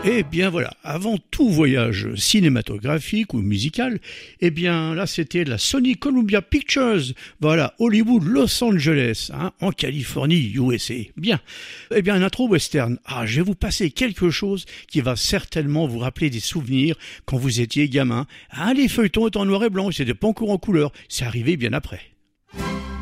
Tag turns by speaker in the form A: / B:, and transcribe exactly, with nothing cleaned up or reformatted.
A: Eh bien voilà, avant tout voyage cinématographique ou musical, eh bien là c'était la Sony Columbia Pictures, voilà, Hollywood, Los Angeles, hein, en Californie, U S A. Bien, eh bien un intro western, ah je vais vous passer quelque chose qui va certainement vous rappeler des souvenirs quand vous étiez gamin. Ah les feuilletons étaient en noir et blanc, c'était pas encore en couleur, c'est arrivé bien après.